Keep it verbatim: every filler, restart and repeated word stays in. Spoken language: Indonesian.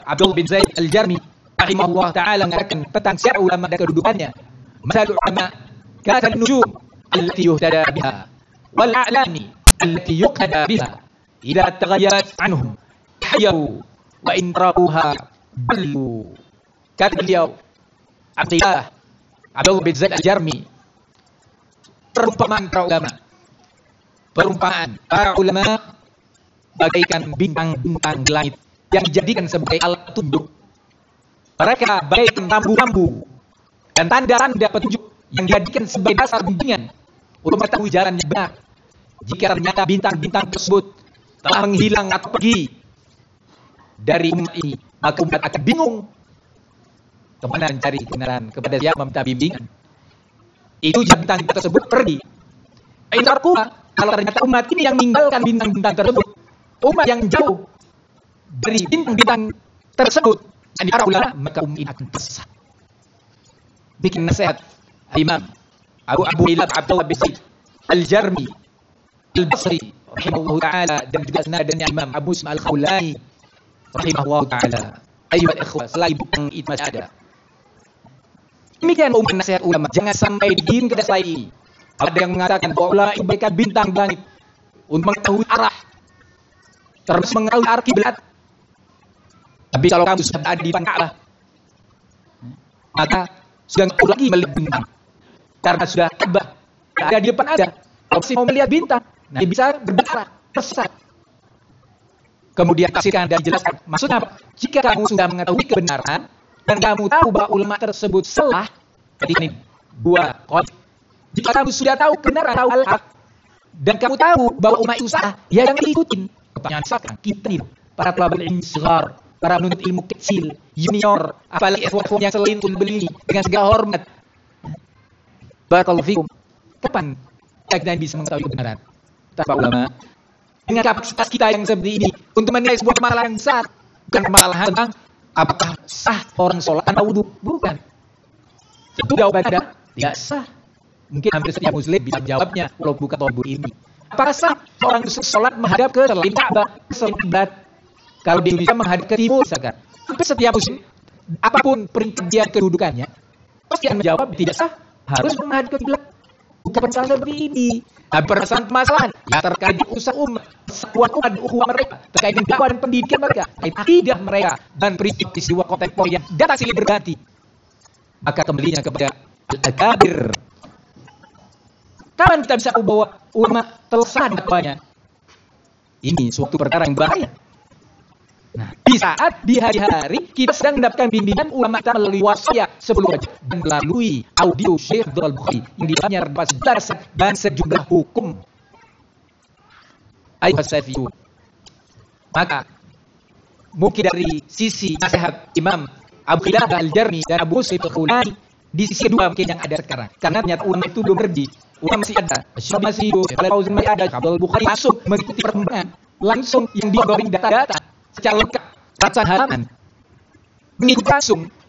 Abdul bin Zaid Al-Jarmi rahimahullah ta'ala mengatakan tentang siapa ulama dan kedudukannya. Masal ulama kata nujum allati yuhtada biha wal a'lami allati yuqtada biha idza taghayyarat anhum hayaru wa in tarakuha ballu. Kata beliau Abdullah Abdul bin Zaid Al-Jarmi, perumpamaan para ulama perumpamaan para ulama bagaikan bintang-bintang di langit yang dijadikan sebagai alat tunjuk. Mereka bagaikan rambu-rambu dan tanda-tanda petunjuk yang dijadikan sebagai dasar bimbingan untuk mengetahui jalan yang benar. Jika ternyata bintang-bintang tersebut telah menghilang atau pergi dari umat ini, maka umat akan bingung kemana mencari kebenaran, kepada siapa meminta bimbingan. Itu jika bintang tersebut pergi. Kalau ternyata umat ini yang meninggalkan bintang-bintang tersebut, umat yang jauh dari bintang-bintang tersebut, dan para ulama, maka umat ini akan tersesat. Bikin nasihat Imam Abu Abu Hilal Abdullah bin Zaid Al-Jarmi Al-Basri rahimahullah ta'ala, dan juga senadanya Imam Abu Ismail Al-Khawlani rahimahullah ta'ala. Ayyuhal ikhwah, selain bintang itu masih ada. Demikian umum nasihat ulama, jangan sampai digiring ke dasar ini. Ada yang mengatakan bahwa ulama itu bagaikan bintang di langit untuk mengetahui arah, terus mengetahui arah kiblat. Tapi kalau kamu sudah ada di depan Ka'bah, maka sudah tidak lagi melihat bintang, karena sudah Ka'bah ada di depan ada. Kalau masih mau melihat bintang, nah bisa berbicara tersesat. Kemudian tafsirkan dan dijelaskan maksudnya apa? Jika kamu sudah mengetahui kebenaran dan kamu tahu bahwa ulama tersebut salah, jadi ini dua kode. Jika kamu sudah tahu kebenaran, tahu al-haq, dan kamu tahu bahwa ulama itu salah, ya jangan diikutin. Pertanyaan sekarang kita ini para pelabur ilmu sigar, para penuntut ilmu kecil, junior, apalagi ikhwan yang selain pun beli dengan segala hormat. Barakallahu fikum. Kapan kita bisa mengetahui kebenaran tanpa ulama? Dengan kapasitas kita yang seperti ini untuk menilai sebuah kemalahan yang besar, bukan kemalahan tentang apakah sah orang sholat tanpa wudhu, bukan. Itu jawabannya ada tidak sah. Mungkin hampir setiap muslim bisa menjawabnya walau bukan tolbur ini. Apakah sah seorang sholat menghadap ke selain Ka'bah, ke selain kiblat? Kalau di Indonesia menghadap ke timur, misalkan. Hampir setiap muslim, apapun peringkat dia kedudukannya, pasti akan menjawab tidak sah, harus menghadap ke kiblat. Bukan permasalahan seperti ini. Tapi permasalahan permasalahan ya terkait usaha umat, persatuan umat, ukhuwah mereka, terkait dengan dakwah dan pendidikan mereka, terkait akidah mereka dan peristiwa kontemporer yang datang silih berganti. Maka kembalinya kepada al-akabir. Kapan kita bisa bahwa ulama telah salah dakwahnya? Ini suatu perkara yang bahaya. Nah, di saat di hari-hari kita sedang mendapatkan bimbingan ulama kita melalui wasiat sebelum wajib dan melalui audio Syekh Abdul Bukhari yang di dalamnya terdapat dan sejumlah hukum. Ayuh as-safiyun. Maka mungkin dari sisi nasihat Imam Abu Hilal Al-Jarmi dan Abu Ismail Al-Khawlani, di sisi dua mungkin yang ada sekarang. Karena ternyata ulama itu belum pergi. Ulama masih ada. Syekh masih hidup. Syekh Al-Fauzan masih ada. Abdul Bukhari masuk mengikuti perkembangan langsung yang diodori data-data secara lengkap, ratusan halaman, mengikuti langsung